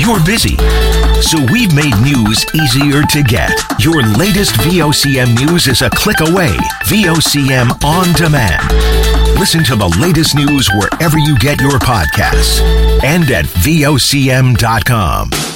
you're busy. So we've made news easier to get. Your latest VOCM news is a click away. VOCM On Demand. Listen to the latest news wherever you get your podcasts and at VOCM.com.